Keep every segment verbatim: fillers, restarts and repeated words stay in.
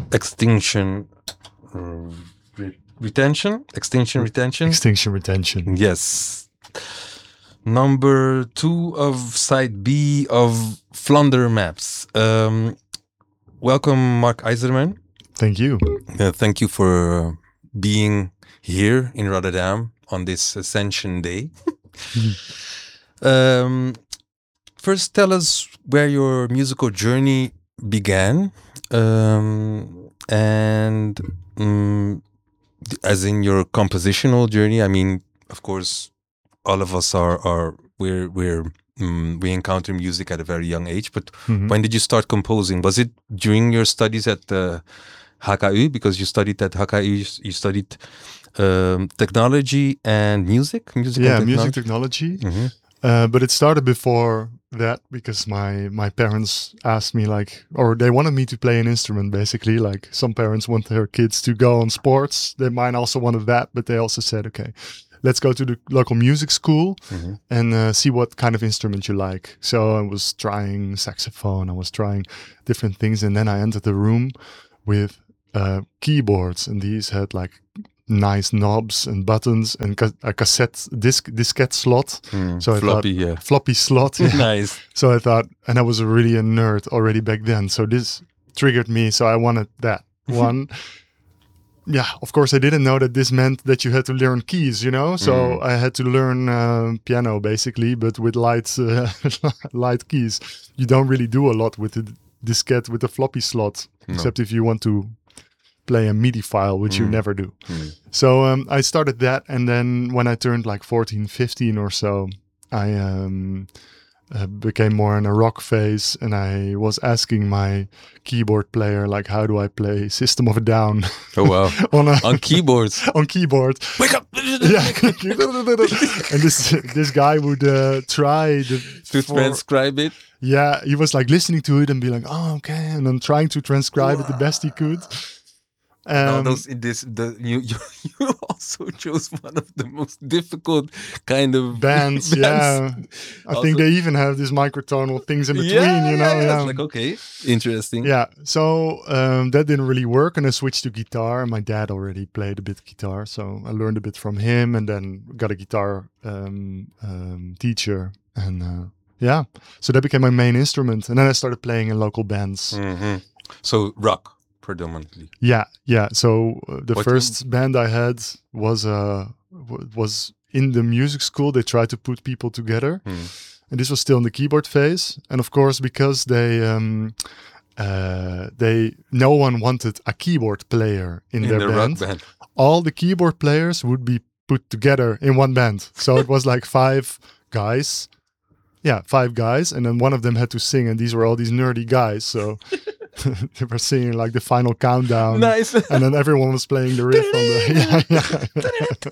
extinction uh, re- retention, extinction retention, extinction retention. Yes. Number two of side B of Flunder Maps. Um, welcome, Mark Eiserman. Thank you. Uh, thank you for being here in Rotterdam on this Ascension Day. um, first, tell us where your musical journey began, um, and um, as in your compositional journey. I mean, of course, all of us are are we're we're um, we encounter music at a very young age. But Mm-hmm. when did you start composing? Was it during your studies at the H K U? Because you studied at H K U, you, you studied um, technology and music, music Yeah, and music technology. technology. Mhm. Uh, but it started before that because my my parents asked me like, or they wanted me to play an instrument basically. Like some parents want their kids to go on sports. They mine also wanted that, but they also said, okay, let's go to the local music school Mhm. and uh, see what kind of instrument you like. So I was trying saxophone. I was trying different things, and then I entered the room with uh, keyboards, and these had like nice knobs and buttons and ca- a cassette disc diskette slot. Mm, So I floppy, thought yeah. floppy slot. Yeah. Nice. So I thought, and I was really a nerd already back then. So this triggered me. So I wanted that one. Yeah, of course, I didn't know that this meant that you had to learn keys, you know. So Mm. I had to learn uh, piano basically, but with light uh, light keys. You don't really do a lot with the diskette with the floppy slot, No. except if you want to play a MIDI file, which you Mm. never do. Mm. So um, I started that, and then when I turned like fourteen, fifteen or so, I um, uh, became more in a rock phase, and I was asking my keyboard player, like, how do I play System of a Down Oh wow. on a On keyboards. on keyboard? Wake up. Yeah, and this this guy would uh, try the, To for- transcribe it. yeah, he was like listening to it and be like, oh okay, and then trying to transcribe it the best he could. No, Um, those in this the you, you you also chose one of the most difficult kind of bands, yeah. I Also- think they even have these microtonal things in between, yeah, you know. yeah, yeah. Yeah, It's like okay, interesting. Yeah, so um, that didn't really work, and I switched to guitar. And my dad already played a bit guitar, so I learned a bit from him, and then got a guitar um, um, teacher, and uh, yeah, so that became my main instrument. And then I started playing in local bands. Mhm. So rock predominantly. Yeah, yeah. So uh, the What- first band I had was uh w- was in the music school. They tried to put people together, Hmm. and this was still in the keyboard phase. And of course, because they um uh they no one wanted a keyboard player in, In their the band, rock band. all the keyboard players would be put together in one band. So it was like five guys. Yeah, five guys, and then one of them had to sing, and these were all these nerdy guys. So they were singing like the final countdown. Nice. And then everyone was playing the riff on the yeah, yeah.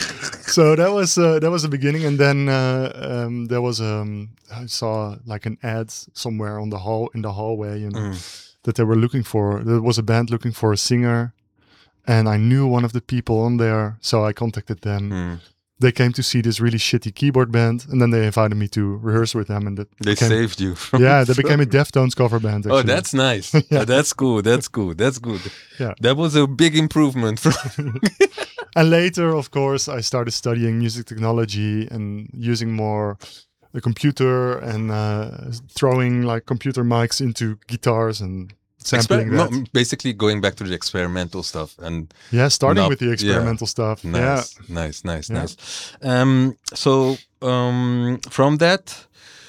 So that was uh, that was the beginning, and then uh, um, there was um I saw like an ad somewhere on the hall in the hallway, you know, Mm. that they were looking for. There was a band looking for a singer, and I knew one of the people on there, so I contacted them. Mm. They came to see this really shitty keyboard band, and then they invited me to rehearse with them, and that They became, saved you. From, yeah, they became a from- Deftones cover band. Actually. Oh, that's nice. Yeah. Oh, that's cool. That's cool. That's good. Yeah. That was a big improvement from And later, of course, I started studying music technology and using more the computer and uh, throwing like computer mics into guitars and sampling Exper- that. no, basically going back to the experimental stuff and Yeah, starting Not- with the experimental stuff. nice, Yeah. nice, nice, Yeah. nice. Um, so um, from that,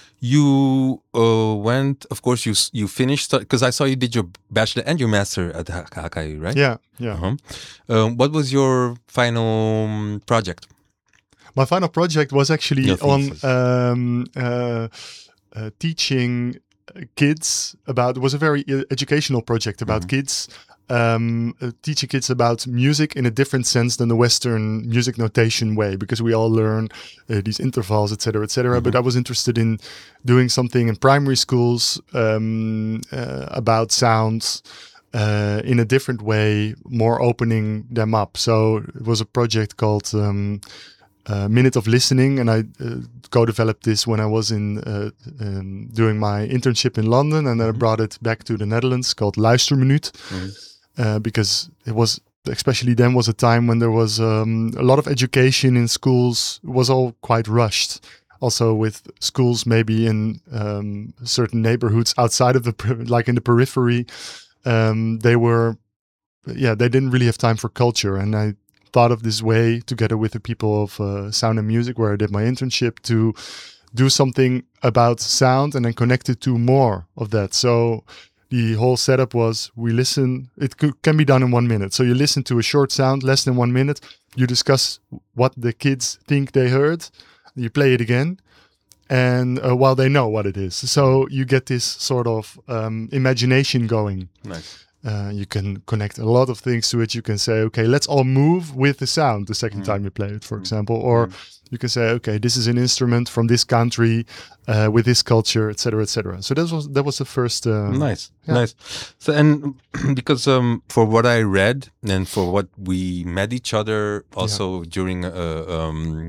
you uh, went. Of course, you s- you finished because I saw you did your bachelor and your master at H K U, right? Yeah, yeah. Uh-huh. Um, what was your final um, project? My final project was actually Your on thesis. um, uh, uh, teaching kids about. It was a very uh, educational project about Mhm. kids, um, uh, teaching kids about music in a different sense than the Western music notation way, because we all learn uh, these intervals, et cetera, et cetera. But I was interested in doing something in primary schools um, uh, about sounds. Uh, in a different way, more opening them up. So it was a project called um, uh, Minute of Listening, and I uh, co-developed this when I was in uh, um, doing my internship in London, and then I brought it back to the Netherlands, called Luisterminuut. Mhm. uh, because it was, especially then, was a time when there was um, a lot of education in schools. It was all quite rushed. Also with schools maybe in um, certain neighborhoods outside of the, like in the periphery, um, they were, yeah, they didn't really have time for culture. And I thought of this way, together with the people of uh, Sound and Music, where I did my internship, to do something about sound and then connect it to more of that. So the whole setup was, we listen, it could, can be done in one minute. So you listen to a short sound, less than one minute, you discuss what the kids think they heard, you play it again, and uh, while they know what it is. So you get this sort of um, imagination going. Nice. Uh, you can connect a lot of things to it. You can say, okay, let's all move with the sound the second Mm. time you play it, for Mm. example. Or Mm. you can say, okay, this is an instrument from this country uh, with this culture, et cetera, et cetera. So that was that was the first. Uh, Nice, yeah. nice. So, and because um, for what I read and for what we met each other also during uh, um,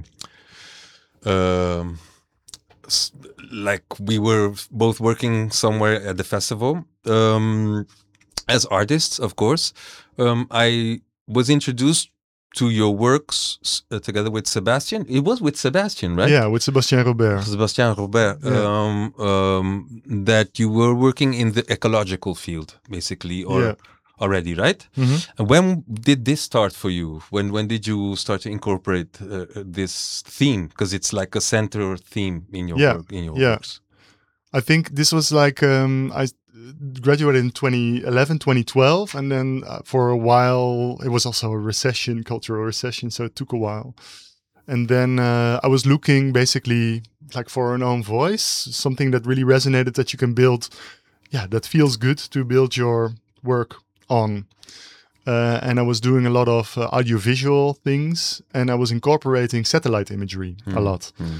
um, s- like we were both working somewhere at the festival um, as artists, of course. Um, I was introduced to your works s- uh, together with Sebastian. It was with Sebastian, right? Yeah, with Sébastien Robert. Sebastian Robert, Yeah. um, um, that you were working in the ecological field, basically, or Yeah. already, right? Mhm. And when did this start for you? When when did you start to incorporate uh, uh, this theme? Because it's like a center theme in your Yeah, work, in your yeah. works. I think this was like, um, I graduated in twenty eleven, twenty twelve, and then uh, for a while, it was also a recession, cultural recession, so it took a while. And then uh, I was looking basically like for an own voice, something that really resonated, that you can build, yeah, that feels good to build your work on. Uh, and I was doing a lot of uh, audiovisual things, and I was incorporating satellite imagery a Mm, lot. mm.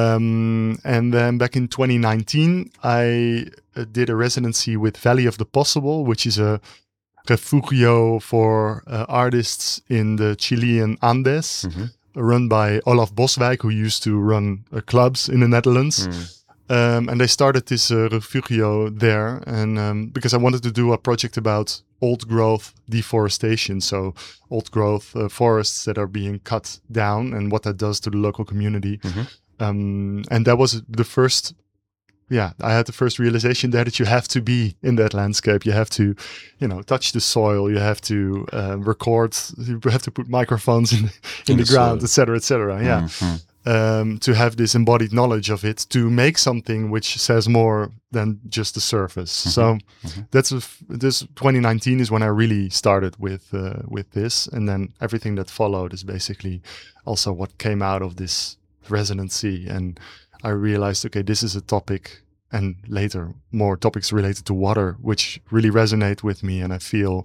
Um, and then back in twenty nineteen, I uh, did a residency with Valley of the Possible, which is a refugio for uh, artists in the Chilean Andes, Mhm. run by Olaf Boswijk, who used to run uh, clubs in the Netherlands. Mm. Um, and they started this uh, refugio there, and um, because I wanted to do a project about old growth deforestation, so old growth uh, forests that are being cut down and what that does to the local community. Mhm. Um, and that was the first, yeah, I had the first realization there that you have to be in that landscape. You have to, you know, touch the soil. You have to uh, record. You have to put microphones in, in, In the, the ground, soil. et cetera, et cetera. Yeah. Mhm. Um, to have this embodied knowledge of it, to make something which says more than just the surface. So Mhm. that's a f this twenty nineteen is when I really started with uh, with this, and then everything that followed is basically also what came out of this residency. And I realized, okay, this is a topic, and later more topics related to water, which really resonate with me, and I feel.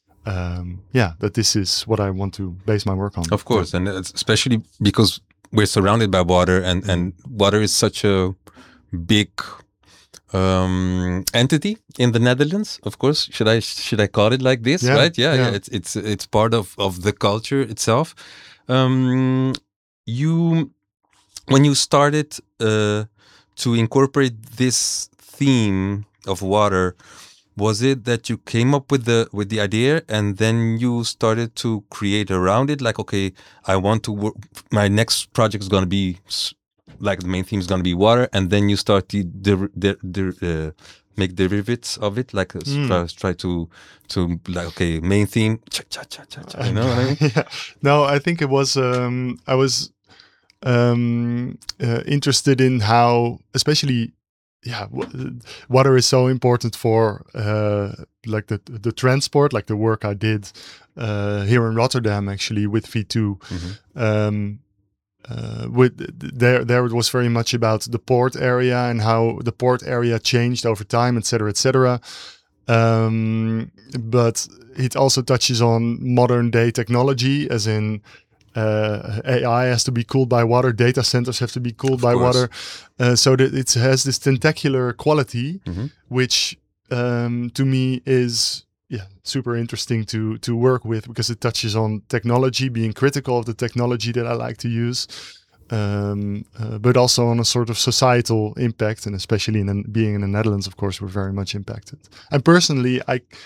Um, yeah, that this is what I want to base my work on. Of course, and it's especially because we're surrounded by water, and and water is such a big um entity in the Netherlands. Of course, should I should I call it like this? Yeah, Right? Yeah, yeah. yeah. It's it's it's part of of the culture itself. Um, you when you started uh, to incorporate this theme of water, was it that you came up with the with the idea and then you started to create around it? Like, okay, I want to work. My next project is going to be s- like the main theme is going to be water, and then you start to der- der- der- uh, make derivatives of it, like uh, s- Mm. try, try to to like okay, main theme. Cha, cha, cha, cha, cha, you know what I mean? Yeah. No, I think it was um, I was um, uh, interested in how, especially, yeah, w- water is so important for uh, like the the transport, like the work I did uh, here in Rotterdam, actually with V two. Mhm. Um, uh, with there, there it was very much about the port area and how the port area changed over time, et cetera, et cetera. Um, but it also touches on modern day technology, as in uh, A I has to be cooled by water, data centers have to be cooled Of by course. water, uh, so that it has this tentacular quality, Mhm. which um, to me is yeah super interesting to to work with, because it touches on technology, being critical of the technology that I like to use. Um, uh, but also on a sort of societal impact, and especially in being in the Netherlands, of course, we're very much impacted. And personally, I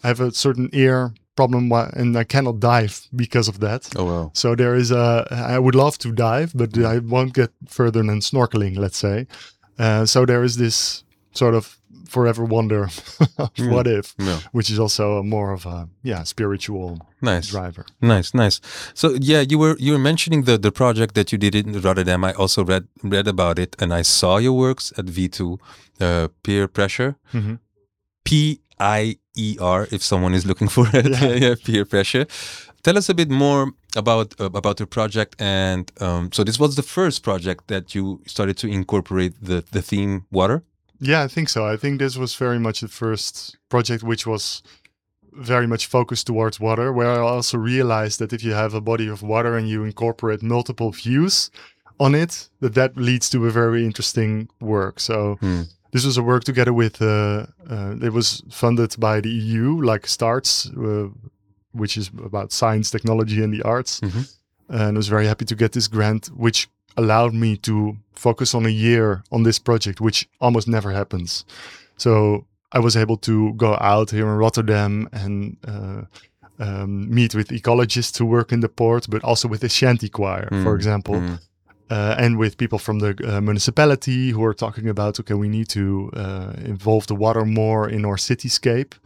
I have a certain ear problem why, and I cannot dive because of that. Oh wow. So there is a, I would love to dive, but Mm. I won't get further than snorkeling, let's say. Uh, so there is this sort of forever wonder of Mm. what if, Yeah. which is also a more of a, yeah, spiritual Nice. driver. Nice, nice. So yeah, you were you were mentioning the the project that you did in Rotterdam. I also read read about it, and I saw your works at V two, uh, Peer Pressure, Mhm. P I E R. If someone is looking for it, Yeah. yeah, yeah, Peer Pressure. Tell us a bit more about uh, about your project. And um, so this was the first project that you started to incorporate the the theme water. Yeah, I think so. I think this was very much the first project which was very much focused towards water, where I also realized that if you have a body of water and you incorporate multiple views on it, that that leads to a very interesting work. So Hmm. this was a work together with, uh, uh, it was funded by the E U, like STARTS, uh, which is about science, technology, and the arts. Mhm. And I was very happy to get this grant, which allowed me to focus on a year on this project, which almost never happens. So I was able to go out here in Rotterdam and uh, um, meet with ecologists who work in the port, but also with the shanty choir, for Mm, example, mm. uh, and with people from the uh, municipality who are talking about, okay, we need to uh, involve the water more in our cityscape.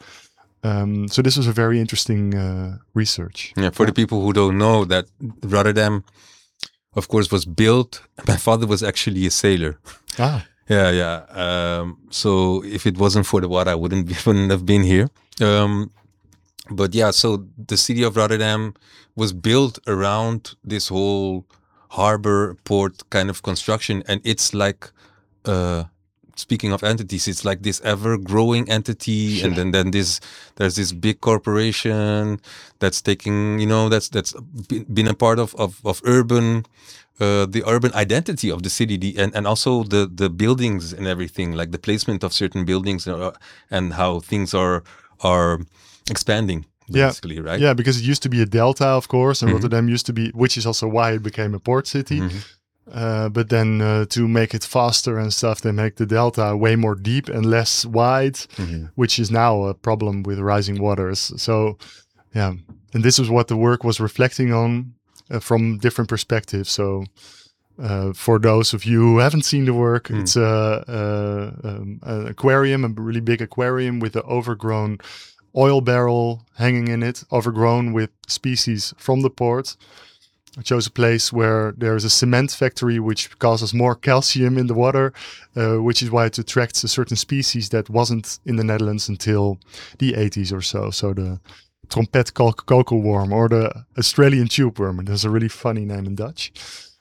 Um, so this was a very interesting uh, research. Yeah, for the people who don't know, that Rotterdam, of course, was built. My father was actually a sailor. Ah, Yeah, yeah. Um, so if it wasn't for the water, I wouldn't be, wouldn't have been here. Um, but yeah, so the city of Rotterdam was built around this whole harbor port kind of construction, and it's like, uh, speaking of entities, it's like this ever-growing entity, and Yeah. then then this there's this big corporation that's taking, you know, that's that's been, been a part of of, of urban. Uh, the urban identity of the city, the, and, and also the, the buildings and everything, like the placement of certain buildings, uh, and how things are are expanding, Yeah. basically, right? Yeah, because it used to be a delta, of course, and Mhm. Rotterdam used to be, which is also why it became a port city. Mhm. Uh, but then uh, to make it faster and stuff, they make the delta way more deep and less wide, Mhm. which is now a problem with rising waters. So, yeah, and this is what the work was reflecting on uh, from different perspectives. So, uh, for those of you who haven't seen the work, Mm. it's a, a, um, an aquarium, a really big aquarium with an overgrown oil barrel hanging in it, overgrown with species from the port. I chose a place where there is a cement factory which causes more calcium in the water, uh, which is why it attracts a certain species that wasn't in the Netherlands until the eighties or so. So the trompet cocoa worm or the Australian tube worm. It has a really funny name in Dutch.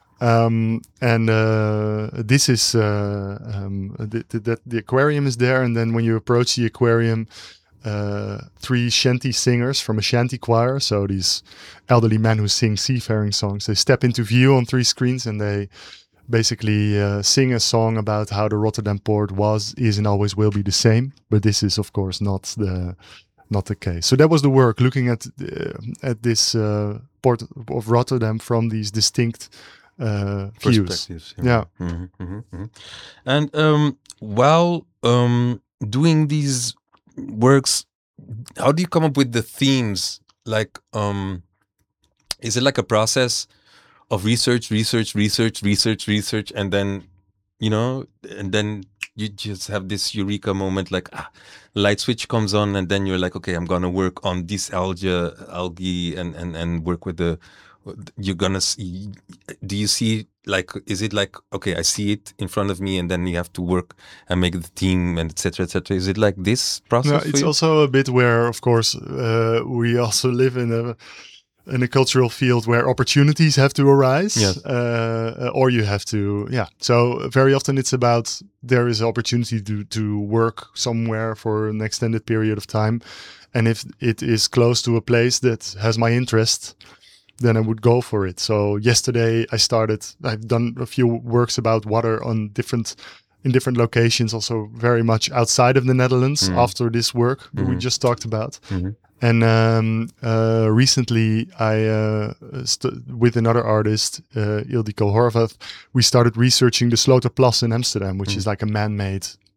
Um, and uh, this is uh, um, the, the, the aquarium is there, and then when you approach the aquarium, uh, three shanty singers from a shanty choir, so these elderly men who sing seafaring songs, they step into view on three screens, and they basically uh, sing a song about how the Rotterdam port was, is, and always will be the same. But this is, of course, not the not the case. So that was the work, looking at uh, at this uh, port of Rotterdam from these distinct uh, views. Perspectives. Yeah. Mhm, mhm, mhm. And um, while um, doing these works, how do you come up with the themes? Like, um, is it like a process of research, research, research, research, research, and then, you know, and then you just have this eureka moment, like, ah, light switch comes on, and then you're like, okay, I'm gonna work on this algae, algae, and and and work with the. You're gonna see. Do you see, like, is it like, okay, I see it in front of me, and then you have to work and make the team, and et cetera, et cetera. Is it like this process? No, for it's you? also a bit where, of course, uh, we also live in a in a cultural field where opportunities have to arise, Yes. uh, or you have to, yeah. So very often it's about there is an opportunity to to work somewhere for an extended period of time, and if it is close to a place that has my interest, then I would go for it. So yesterday I started. I've done a few works about water on different. In different locations, also very much outside of the Netherlands. Mm. After this work we Mhm. just talked about, Mhm. and um, uh, recently, I uh, st- with another artist, uh, Ildiko Horvath, we started researching the Sloterplas in Amsterdam, which Mm. is like a man-made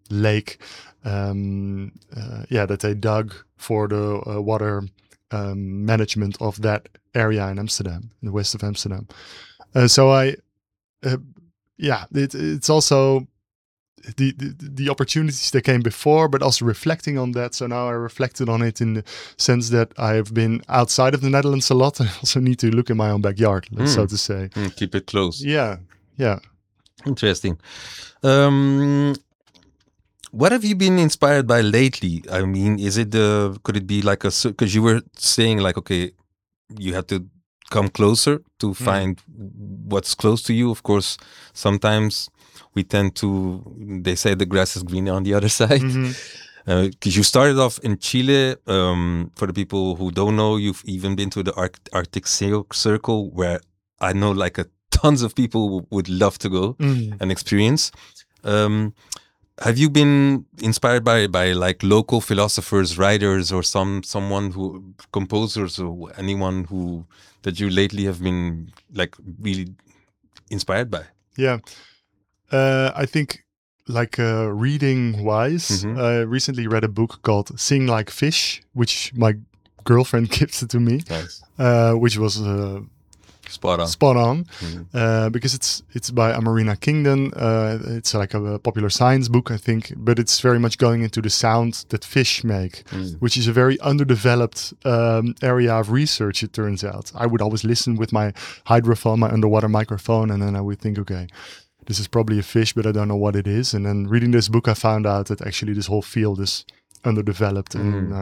lake. Um, uh, yeah, that they dug for the uh, water um, management of that area in Amsterdam, in the west of Amsterdam. Uh, so I, uh, yeah, it, it's also the, the the opportunities that came before, but also reflecting on that. So now I reflected on it in the sense that I have been outside of the Netherlands a lot. I also need to look in my own backyard, Mm. so to say. Mm, keep it close. Yeah, yeah. Interesting. Um, what have you been inspired by lately? I mean, is it the, could it be like a, because you were saying like, okay, you have to come closer to find what's close to you. Of course, sometimes we tend to, they say the grass is greener on the other side. Mhm. Because you started off in Chile. Um, for the people who don't know, you've even been to the Arc- Arctic Cir- Circle, where I know like a tons of people would love to go Mhm. and experience. Um, have you been inspired by by like local philosophers, writers, or some someone who composers or anyone who that you lately have been like really inspired by? Yeah. Uh, I think, like uh, reading wise, Mhm. I recently read a book called Sing Like Fish, which my girlfriend gifted to me, Nice, uh, which was uh, spot on. spot on, Mhm. uh, because it's it's by Amarina Kingdon. Uh, it's like a, a popular science book, I think, but it's very much going into the sound that fish make, Mm. which is a very underdeveloped um, area of research, it turns out. I would always listen with my hydrophone, my underwater microphone, and then I would think, okay, this is probably a fish, but I don't know what it is. And then reading this book, I found out that actually this whole field is underdeveloped, and Mm. uh,